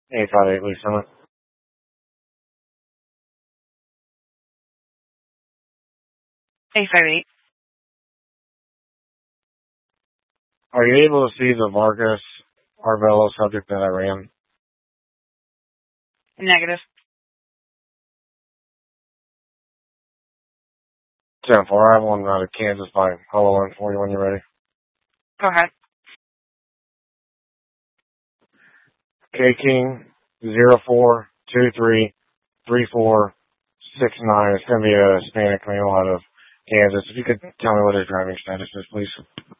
858 Lee Summit. A58. Are you able to see the Vargas Arvelo subject that I ran? Negative. 10-4. I have one out of Kansas by Hollow Line for you when you're ready. Go ahead. K-King 04233469. It's going to be a Hispanic male out of Kansas. If you could tell me what his driving status is, please.